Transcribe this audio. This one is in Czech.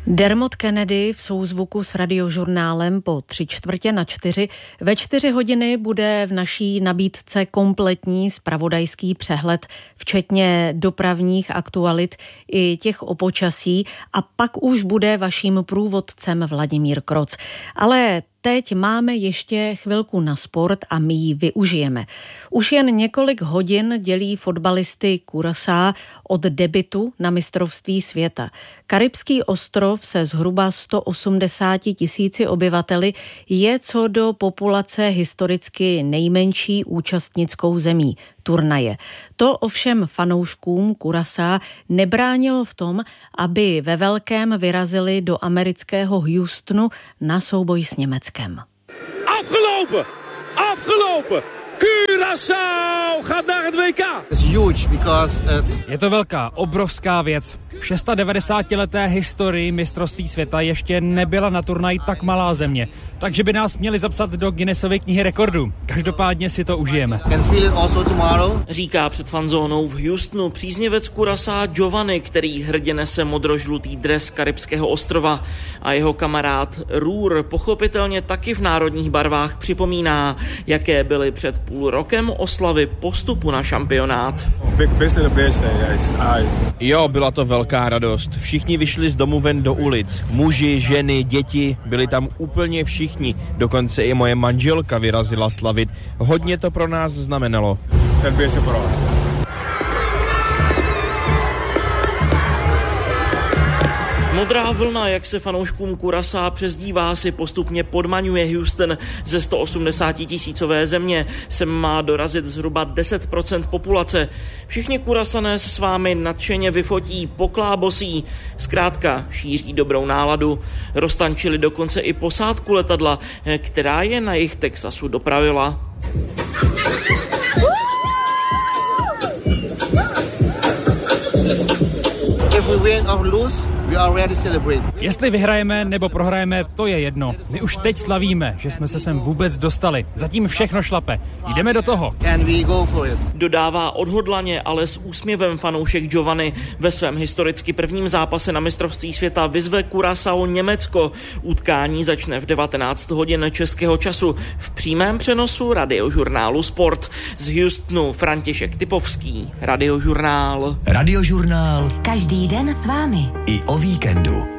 Dermot Kennedy v souzvuku s Radiožurnálem po 3:45. Ve 4 hodiny bude v naší nabídce kompletní zpravodajský přehled, včetně dopravních aktualit i těch o počasí, a pak už bude vaším průvodcem Vladimír Kroc. Ale teď máme ještě chvilku na sport a my ji využijeme. Už jen několik hodin dělí fotbalisty Curaçao od debutu na mistrovství světa. Karibský ostrov se zhruba 180 000 obyvateli je co do populace historicky nejmenší účastnickou zemí turnaje. To ovšem fanouškům Curaçao nebránilo v tom, aby ve velkém vyrazili do amerického Houstonu na souboj s Německem. Afgelopen! Curaçao gaat naar het WK! Je to velká, obrovská věc. V 96leté historii mistrovství světa ještě nebyla na turnaji tak malá země, takže by nás měli zapsat do Guinnessovy knihy rekordů. Každopádně si to užijeme. Říká před fanzónou v Houstonu příznivec Curaçao Giovanni, který hrdě nese modrožlutý dres karibského ostrova, a jeho kamarád Roer pochopitelně taky v národních barvách připomíná, jaké byly před půl rokem oslavy postupu na šampionát. Jo, byla to velká radost. Všichni vyšli z domu ven do ulic. Muži, ženy, děti, byli tam úplně všichni. Dokonce i moje manželka vyrazila slavit. Hodně to pro nás znamenalo. Modrá vlna, jak se fanouškům Curaçao přezdívá, si postupně podmaňuje Houston. Ze 180 000 země sem má dorazit zhruba 10% populace. Všichni Curaçané se s vámi nadšeně vyfotí, poklábosí. Zkrátka šíří dobrou náladu. Roztančili dokonce i posádku letadla, která je na jih Texasu dopravila. If we win or lose, we are ready to celebrate. Jestli vyhrajeme nebo prohrajeme, to je jedno. My už teď slavíme, že jsme se sem vůbec dostali. Zatím všechno šlape. Jdeme do toho. And we go for it. Dodává odhodlaně, ale s úsměvem fanoušek Giovanni. Ve svém historicky prvním zápase na mistrovství světa vyzve Curaçao Německo. Utkání začne v 19 hodin českého času v přímém přenosu Radiožurnálu Sport. Z Houstonu František Typovský, Radiožurnál. Radiožurnál. Každý den s vámi. I o víkendu.